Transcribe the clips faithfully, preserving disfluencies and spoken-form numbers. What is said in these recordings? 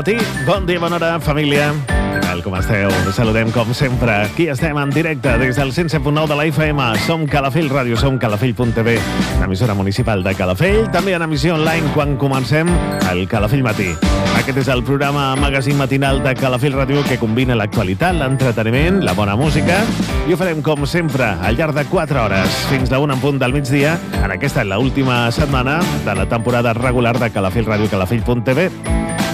Bon dia, bona hora, família. Què tal, com esteu? Us saludem, com sempre. Aquí estem en directe des del cent set punt nou de la F M. Som Calafell Ràdio, som calafell punt t v, l'emissora municipal de Calafell. També en emissió online quan comencem el Calafell Matí. Aquest és el programa magazín matinal de Calafell Ràdio que combina l'actualitat, l'entreteniment, la bona música, i ho farem, com sempre, al llarg de quatre hores, fins a un en punt del migdia, en aquesta l'última setmana de la temporada regular de Calafell Ràdio, calafell punt t v.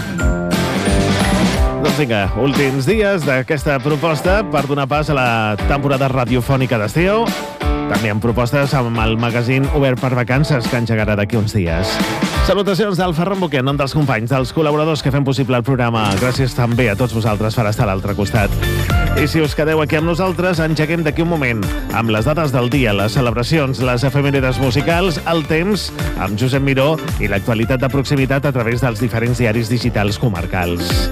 Doncs vinga, últims dies d'aquesta proposta per donar pas a la temporada radiofònica d'estiu. També amb propostes amb el magazín obert per vacances que engegarà d'aquí uns dies. Salutacions del Ferran Boquer, en nom dels companys, dels col·laboradors que fem possible el programa. Gràcies també a tots vosaltres per estar a l'altre costat. I si us quedeu aquí amb nosaltres, engeguem d'aquí un moment amb les dates del dia, les celebracions, les efemèrides musicals, el temps, amb Josep Miró i l'actualitat de proximitat a través dels diferents diaris digitals comarcals.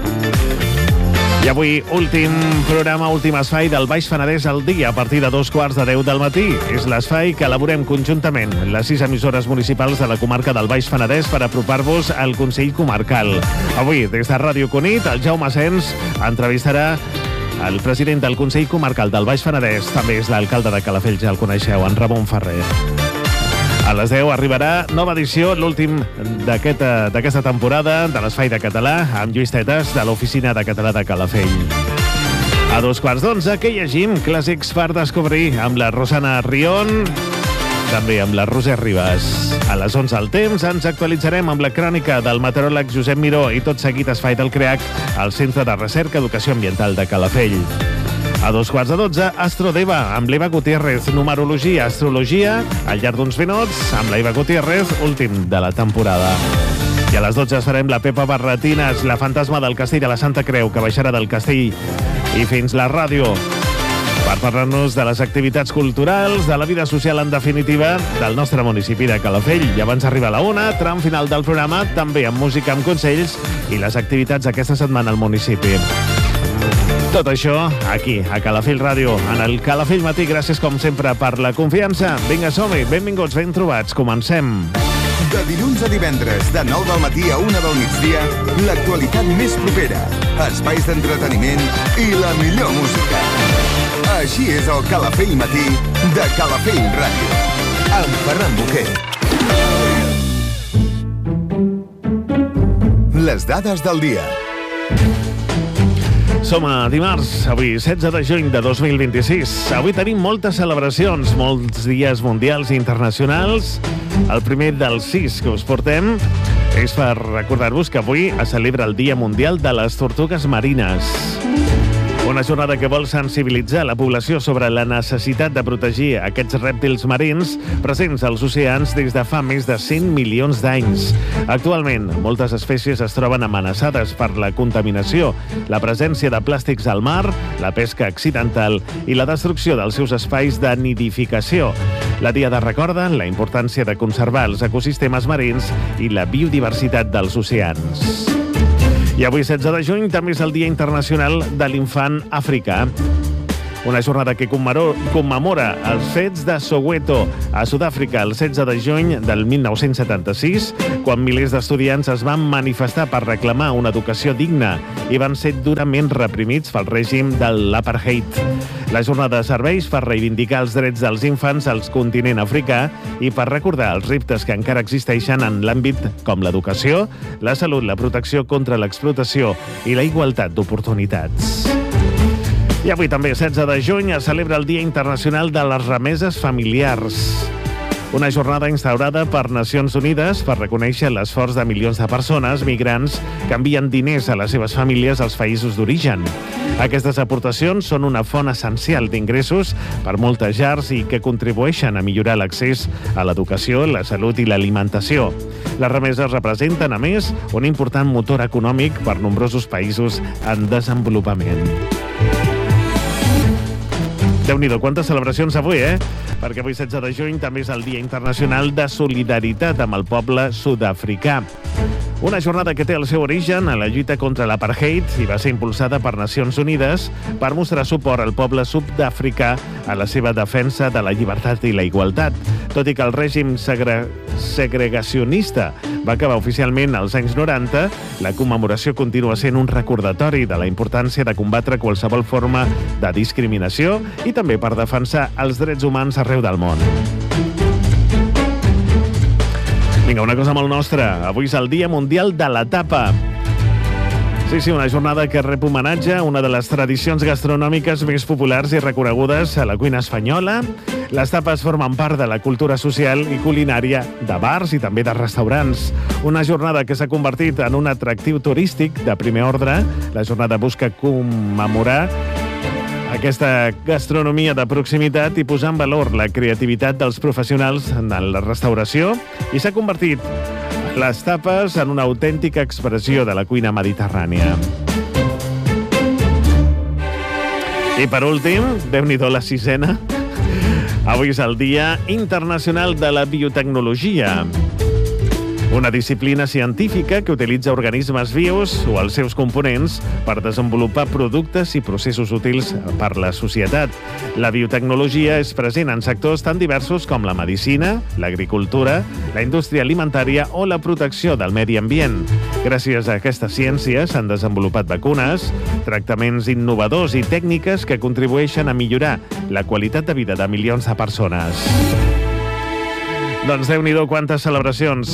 I avui, últim programa, últim espai del Baix Penedès al dia a partir de dos quarts de deu del matí. És l'espai que elaborem conjuntament les sis emissores municipals de la comarca del Baix Penedès per apropar-vos al Consell Comarcal. Avui, des de Ràdio Cunit, el Jaume Sens entrevistarà el president del Consell Comarcal del Baix Penedès. També és l'alcalde de Calafell, ja el coneixeu, en Ramon Ferrer. A les deu arribarà nova edició, l'últim d'aquesta d'aquesta temporada de l'Espai de Català, amb Lluís Tetes, de l'Oficina de Català de Calafell. A dos quarts d'onze, què llegim? Clàssics per descobrir, amb la Rosana Rion, també amb la Roser Ribas. A les onze al temps ens actualitzarem amb la crònica del meteoròleg Josep Miró i tot seguit Espai del CREAC, al Centre de Recerca Educació Ambiental de Calafell. A dos quarts de dotze, Astrodeva, amb l'Eva Gutiérrez, numerologia, astrologia, al llarg d'uns minuts, amb la Eva Gutiérrez, últim de la temporada. I a les dotze farem la Pepa Barretines, la fantasma del castell de la Santa Creu, que baixarà del castell i fins la ràdio, per parlar-nos de les activitats culturals, de la vida social, en definitiva, del nostre municipi de Calafell. I abans d'arribar a la una, tram final del programa, també amb música, amb consells i les activitats d'aquesta setmana al municipi. Tot això aquí, a Calafell Ràdio, en el Calafell Matí. Gràcies, com sempre, per la confiança. Vinga, som-hi, benvinguts, ben trobats. Comencem. De dilluns a divendres, de nou del matí a una del migdia, l'actualitat més propera, espais d'entreteniment i la millor música. Així és el Calafell Matí de Calafell Ràdio, amb Ferran Boquer. Les dades del dia. Som a dimarts, avui setze de juny de dos mil vint-i-sis. Avui tenim moltes celebracions, molts dies mundials i internacionals. El primer dels sis que us portem és per recordar-vos que avui es celebra el Dia Mundial de les Tortugues Marines. Una jornada que vol sensibilitzar la població sobre la necessitat de protegir aquests rèptils marins presents als oceans des de fa més de cent milions d'anys. Actualment, moltes espècies es troben amenaçades per la contaminació, la presència de plàstics al mar, la pesca accidental i la destrucció dels seus espais de nidificació. La Diada recorda la importància de conservar els ecosistemes marins i la biodiversitat dels oceans. I avui, setze de juny, també és el Dia Internacional de l'Infant Africà. Una jornada que commemora els fets de Soweto, a Sud-àfrica, el setze de juny del mil nou-cents setanta-sis, quan milers d'estudiants es van manifestar per reclamar una educació digna i van ser durament reprimits pel règim de l'apartheid. La jornada serveix per reivindicar els drets dels infants al continent africà i per recordar els reptes que encara existeixen en l'àmbit com l'educació, la salut, la protecció contra l'explotació i la igualtat d'oportunitats. I avui també, setze de juny, es celebra el Dia Internacional de les Remeses Familiars. Una jornada instaurada per Nacions Unides per reconèixer l'esforç de milions de persones migrants que envien diners a les seves famílies als països d'origen. Aquestes aportacions són una font essencial d'ingressos per moltes llars i que contribueixen a millorar l'accés a l'educació, la salut i l'alimentació. Les remeses representen, a més, un important motor econòmic per nombrosos països en desenvolupament. Déu-n'hi-do, quantes celebracions avui, eh? Perquè avui, setze de juny, també és el Dia Internacional de Solidaritat amb el poble sud-africà. Una jornada que té el seu origen a la lluita contra l'apartheid i va ser impulsada per Nacions Unides per mostrar suport al poble sud-africà a la seva defensa de la llibertat i la igualtat. Tot i que el règim segre... segregacionista va acabar oficialment als anys noranta, la commemoració continua sent un recordatori de la importància de combatre qualsevol forma de discriminació i també per defensar els drets humans arreu del món. Vinga, una cosa molt nostra. Avui és el Dia Mundial de la Tapa. Sí, sí, una jornada que rep homenatge a una de les tradicions gastronòmiques més populars i reconegudes a la cuina espanyola. Les tapes formen part de la cultura social i culinària de bars i també de restaurants. Una jornada que s'ha convertit en un atractiu turístic de primer ordre. La jornada busca commemorar aquesta gastronomia de proximitat i posar en valor la creativitat dels professionals en la restauració i s'ha convertit les tapes en una autèntica expressió de la cuina mediterrània. I per últim, Déu-n'hi-do la sisena, avui és el Dia Internacional de la Biotecnologia, una disciplina científica que utilitza organismes vius o els seus components per desenvolupar productes i processos útils per la societat. La biotecnologia és present en sectors tan diversos com la medicina, l'agricultura, la indústria alimentària o la protecció del medi ambient. Gràcies a aquesta ciència s'han desenvolupat vacunes, tractaments innovadors i tècniques que contribueixen a millorar la qualitat de vida de milions de persones. Doncs Déu-n'hi-do quantes celebracions.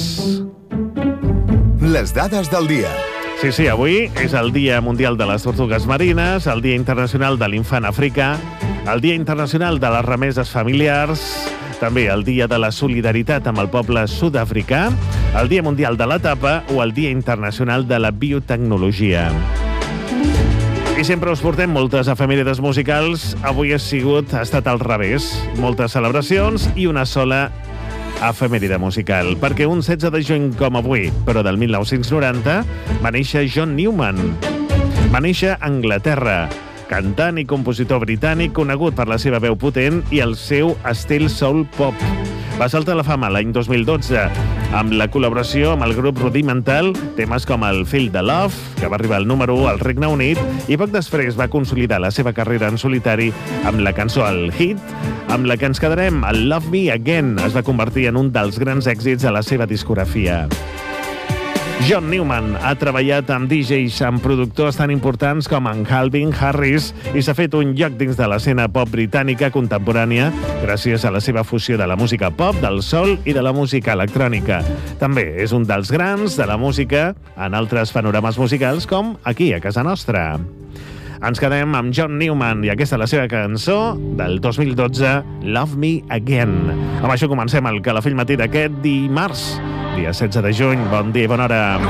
Les dades del dia. Sí, sí, avui és el Dia Mundial de les Tortugues Marines, el Dia Internacional de l'Infant Africà, el Dia Internacional de les Remeses Familiars, també el Dia de la Solidaritat amb el poble sud-africà, el Dia Mundial de la Tapa o el Dia Internacional de la Biotecnologia. I sempre us portem moltes efemèrides musicals. Avui ha sigut, ha estat al revés. Moltes celebracions i una sola efemèride musical, perquè un setze de juny com avui, però del mil nou-cents noranta, va néixer John Newman. Va néixer a Anglaterra, cantant i compositor britànic conegut per la seva veu potent i el seu estil soul pop. Va saltar a la fama l'any dos mil dotze amb la col·laboració amb el grup Rudimental, temes com el Feel the Love, que va arribar al número u al Regne Unit, i poc després va consolidar la seva carrera en solitari amb la cançó El Hit, amb la que ens quedarem, el Love Me Again, es va convertir en un dels grans èxits de la seva discografia. John Newman ha treballat amb D Js, amb productors tan importants com en Calvin Harris i s'ha fet un lloc dins de l'escena pop britànica contemporània gràcies a la seva fusió de la música pop, del soul i de la música electrònica. També és un dels grans de la música en altres panorames musicals com aquí, a casa nostra. Ens quedem amb John Newman i aquesta és la seva cançó del dos mil dotze, Love Me Again. Amb això comencem el Calafell Matí d'aquest dimarts, dia setze de juny. Bon dia i bona hora.